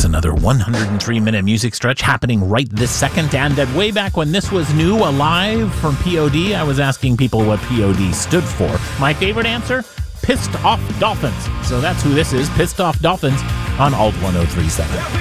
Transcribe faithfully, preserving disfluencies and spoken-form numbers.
another one hundred three minute music stretch happening right this second. And uh, way back when this was new, alive from P O D, I was asking people what P O D stood for. My favorite answer? Pissed Off Dolphins. So that's who this is, Pissed Off Dolphins on Alt one oh three point seven.